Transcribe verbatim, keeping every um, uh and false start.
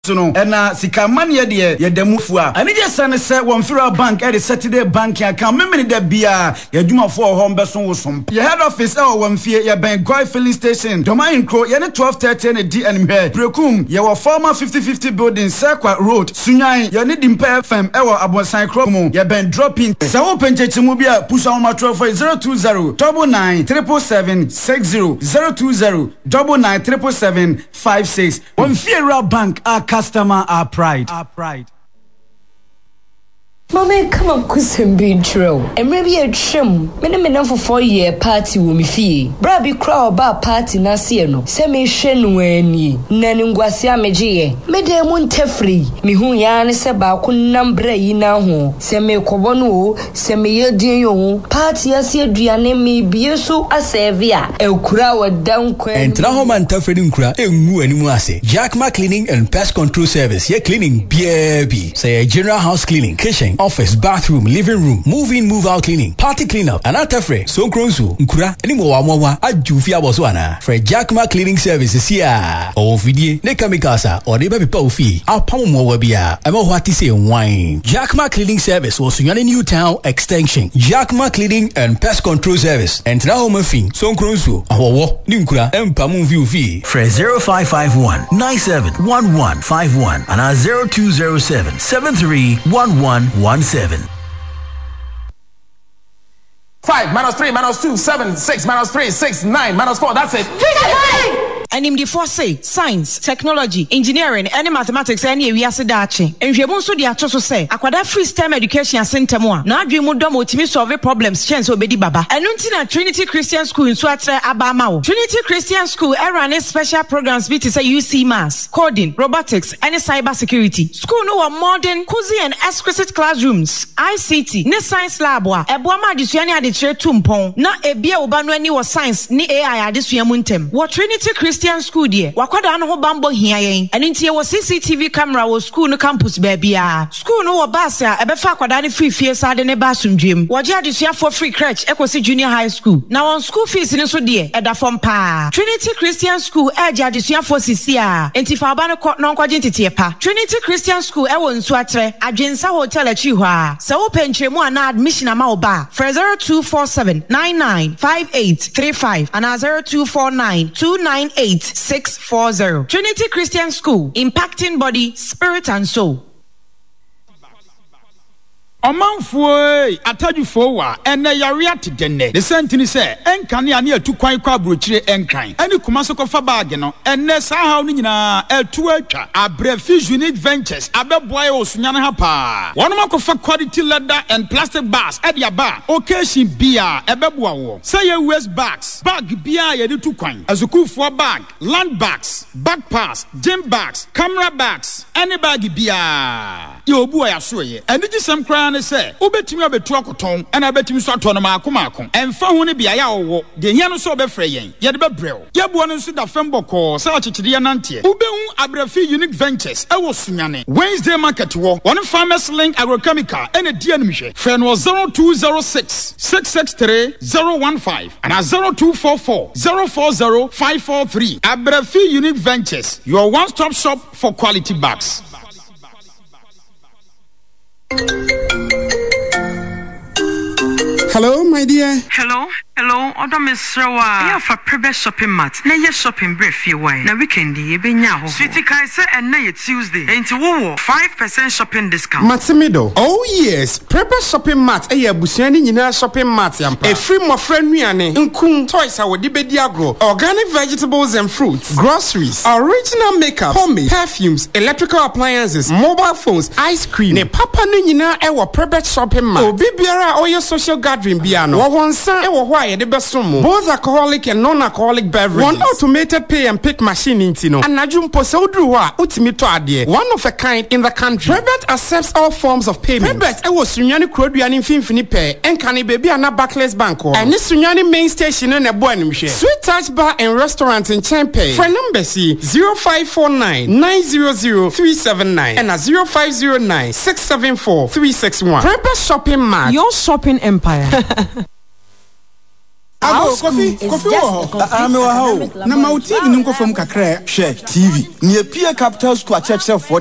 no ena sika mane de ye damufu a ani je sane se won Federal Bank e Saturday bank account memene da bia ye dwumafo ho mbeso wosom ye head office e won fie ye ben Goy filling station domain cro ye ne twelve thirty ne di anhwe prekum ye wo former fifty fifty building Circle Road Sunyan ye ne dimpa F M e wo Abonsan Cro mu ye ben dropping se wo penchechi mu bia pusa wo matro for zero two zero nine nine seven seven six zero zero two zero nine nine seven seven five six won Federal Bank a customer our pride our pride Mama, come up kusem be true. And maybe a trim. Many men for four year party will me fee. Brabby crowd bar party nasiano. Semi shen when ye. Nanungwasia meji. Medemon tefree. Me who yan seba kun numbre ye now ho. Semi kobono. Semi dio. Party as ye driane me be so a sevia. El kura down quen. And Trahoman tefredin kra. E mu animuase. Jackma Cleaning and Pest Control Service. Ye cleaning B A B. Say general house cleaning. Kitchen. Office, bathroom, living room, move in, move out cleaning, party cleanup, and atafre, so kronsu, nkura, any more wawa, ajufia boswana, for Jackma Cleaning Services here. Or vidie, ne kamikasa, or neba pipa ufi, our pomo wabia, emo wati say wine. Jackma Cleaning Service was Sunyani New Town Extension, Jackma Cleaning and Pest Control Service, and Trahoma Fin, so kronsu, awawo, ninkura, empamu view fee. For zero five five one nine seven one one five one and our zero two zero seven seven three one one one seven. Five minus three minus two seven six minus three six nine minus four. That's it. And in the say science, technology, engineering, and mathematics, any we are sedachi. And we also the acho say akwada free STEM education center mo. Na dream mo dom otimi solve problems chance obedi baba. And until Trinity Christian School in Swatre Abamao. Trinity Christian School run special programs be to say U C Mass, coding, robotics, and cyber security. School no modern, cozy and exquisite classrooms, I C T, ne science lab wa. Ebuama adisuani adichire tumpon. Na ebia obano ani wa science ni A I adisuya muntem. Wa Trinity Christian School die wakwada no ho bambo hia yen eno ntie wo C C T V camera wo school no campus baabia school no wo bus a ebefa akwada ne free fee sade ne ba sundwem wo je adesua for free crèche ekosi junior high school na won school fees ni so die eda fom pa Trinity Christian School e je adesua for sisi a enti fa ba no no nkwaje ntete pa Trinity Christian School e wo nsu atre adwensa hotel achi ho a se wo penchemu ana admission ama wo ba for zero two four seven nine nine five eight three five and zero two four nine two nine eight six four zero. Trinity Christian School, impacting body, spirit and soul. Omanfo atadufo wa ene yarea tidenne the sentini say enkane ane atu kwan kwa brochire enkran ane kuma so kofa bag no ene sa haw ni nyina atu atwa Abrefi Unique Ventures abeboy osunya ne ha pa wono makofa quality leather and plastic bags e dia ba occasion bia ebeboa wo say ye waste bags bag bia ye de tu kwan azukufo bag land bags bag pass gym bags camera bags any bag bia ye obu ya so ye ene gisem kran ne say obetimi abetu akoton ena betimi so ato no maako maako emfa ho ne bia ya wo de hia no so obefre yen ye de bebrel ye buo no so da femboko say ochechide nante ubehu Abrefi Unique Ventures e wo sunyane Wednesday market wo one Farmers Link Agrochemical ene die animhwe fe no zero two zero six six six three zero one five and zero two four four zero four zero five four three. Abrefi Unique Ventures, your one-stop shop for quality bags. Hello, my dear. Hello, hello. Odo Misrawa. Yeah, for private shopping mart. Na ye shopping brief you way. Na weekend ye be nya ho. Sweetie kai say and na ye Tuesday. Enti wo five percent shopping discount. Matimido. Oh yes, private shopping mart. E ye busuani nyina shopping mart yampa. E free mo friend nuane. Nkun toys a wodi bedi agro. Organic vegetables and fruits. Groceries. Original makeup. Pomade. Perfumes. Electrical appliances. Mobile phones. Ice cream. Ne papa no nyina e wo private shopping mart. Obi biara o ye social gathering biano. Wo wonsa e wo ho aye de besom. Both alcoholic and non-alcoholic beverages. One automated pay and pick machine inti no. Anadwum pose odru ho a utimi to ade. One of a kind in the country. Prebet accepts all forms of payment. Prebet e wo sunyani kroduani mfimfini pe. Enkane baby ana Barclays Bank ho. Ene sunyani main station na bo animhwe. Sweet Touch Bar and Restaurant in Chempe. For number C zero five four nine nine zero zero three seven nine and a zero five zero nine six seven four three six one. Prebet Shopping Mart. Your shopping empire. Abo kofi kofi wo. Ame wa ha o. Na ma T V nko fam kakra. Share T V. Near P Capital School at Church for